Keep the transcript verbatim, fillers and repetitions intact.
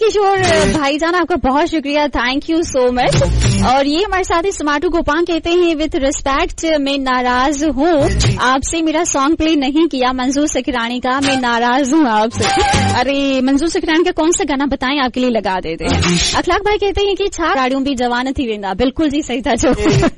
किशोर भाईजान, आपका बहुत शुक्रिया, थैंक यू सो मच। और ये हमारे साथी समाटू गोपाल कहते हैं, विथ रिस्पेक्ट मैं नाराज हूँ आपसे, मेरा सॉन्ग प्ले नहीं किया मंजूर सखरानी का, मैं नाराज हूँ आपसे। अरे मंजूर सखरानी का कौन सा गाना बताएं, आपके लिए लगा देते हैं। अखलाक भाई कहते हैं कि छा गाड़ियों भी जवान थी वेंदा, बिल्कुल जी सही था जो।